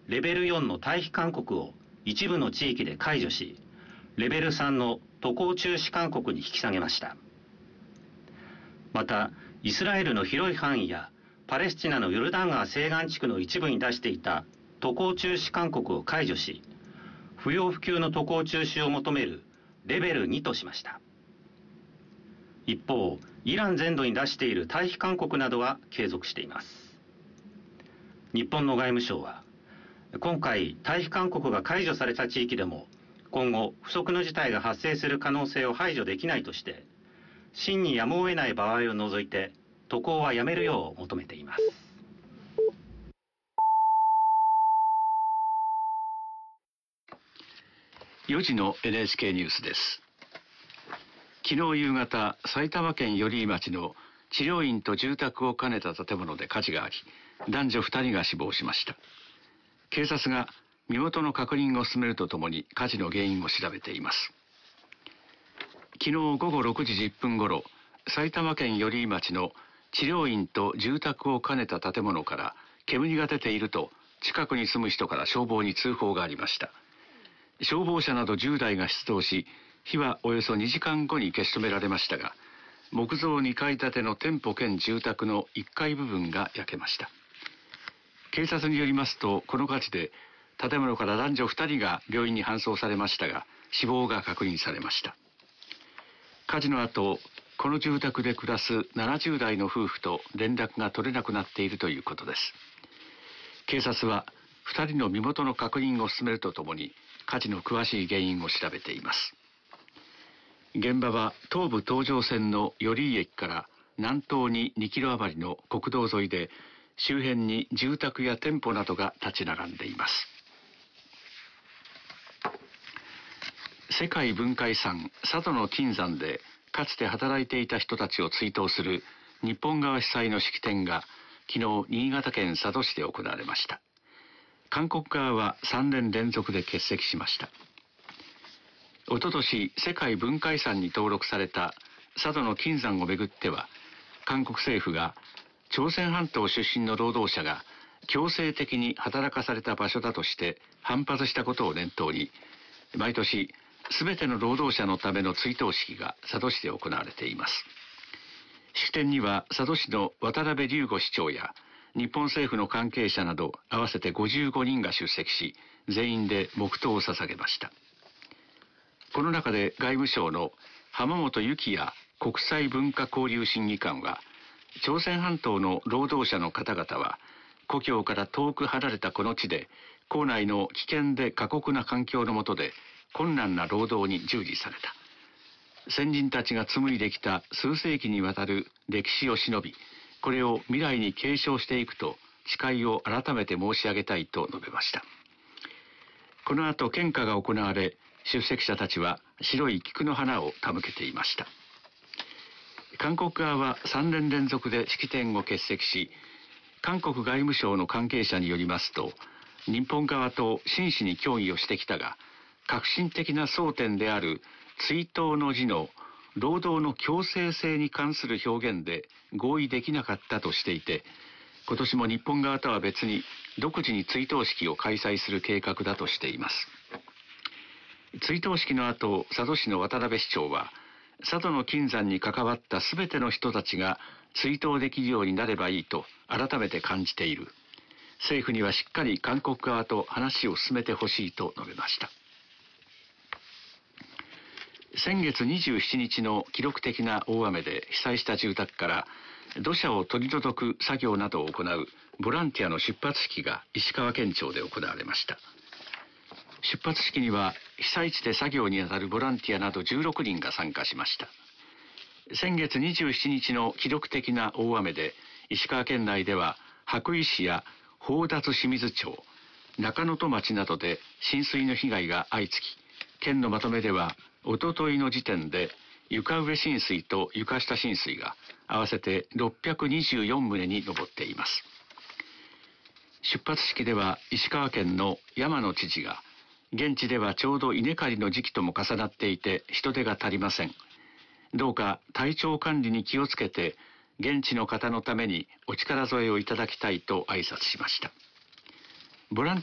レベル4の退避勧告を一部の地域で解除し、レベル3の渡航中止勧告に引き下げました。また、イスラエルの広い範囲やパレスチナのヨルダン川西岸地区の一部に出していた渡航中止勧告を解除し、不要不急の渡航中止を求めるレベル2としました。一方、イラン全土に出している退避勧告などは継続しています。日本の外務省は、今回退避勧告が解除された地域でも今後不測の事態が発生する可能性を排除できないとして、真にやむを得ない場合を除いて渡航はやめるよう求めています。 4時の NHK ニュースです。昨日夕方、埼玉県寄居町の治療院と住宅を兼ねた建物で火事があり、男女2人が死亡しました。警察が身元の確認を進めるとともに火事の原因を調べています。昨日午後6時10分ごろ、埼玉県寄居町の治療院と住宅を兼ねた建物から煙が出ていると近くに住む人から消防に通報がありました。消防車など10台が出動し、火はおよそ2時間後に消し止められましたが、木造2階建ての店舗兼住宅の1階部分が焼けました。警察によりますと、この火事で建物から男女2人が病院に搬送されましたが、死亡が確認されました。火事の後、この住宅で暮らす70代の夫婦と連絡が取れなくなっているということです。警察は2人の身元の確認を進めるとともに火事の詳しい原因を調べています。現場は東武東上線の寄居駅から南東に2キロ余りの国道沿いで、周辺に住宅や店舗などが立ち並んでいます。世界文化遺産佐渡の金山でかつて働いていた人たちを追悼する日本側主催の式典が昨日新潟県佐渡市で行われました。韓国側は3年連続で欠席しました。おととし世界文化遺産に登録された佐渡の金山をめぐっては、韓国政府が朝鮮半島出身の労働者が強制的に働かされた場所だとして反発したことを念頭に、毎年全ての労働者のための追悼式が佐渡市で行われています。式典には佐渡市の渡辺龍吾市長や日本政府の関係者など合わせて55人が出席し、全員で黙祷を捧げました。この中で外務省の浜本幸也国際文化交流審議官は、朝鮮半島の労働者の方々は故郷から遠く離れたこの地で校内の危険で過酷な環境の下で困難な労働に従事された。先人たちが紡いできた数世紀にわたる歴史を忍び、これを未来に継承していくと誓いを改めて申し上げたいと述べました。この後献花が行われ、出席者たちは白い菊の花を手向けていました。韓国側は3年連続で式典を欠席し、韓国外務省の関係者によりますと、日本側と真摯に協議をしてきたが、革新的な争点である追悼の字の労働の強制性に関する表現で合意できなかったとしていて、今年も日本側とは別に独自に追悼式を開催する計画だとしています。追悼式の後、佐渡市の渡辺市長は、佐渡の金山に関わったすべての人たちが追悼できるようになればいいと改めて感じている。政府にはしっかり韓国側と話を進めてほしいと述べました。先月27日の記録的な大雨で被災した住宅から土砂を取り除く作業などを行うボランティアの出発式が石川県庁で行われました。出発式には被災地で作業にあたるボランティアなど16人が参加しました。先月27日の記録的な大雨で石川県内では羽咋市や宝達清水町、中能登町などで浸水の被害が相次ぎ、県のまとめではおとといの時点で床上浸水と床下浸水が合わせて624棟に上っています。出発式では石川県の山野知事が、現地ではちょうど稲刈りの時期とも重なっていて人手が足りません。どうか体調管理に気をつけて現地の方のためにお力添えをいただきたいと挨拶しました。ボラン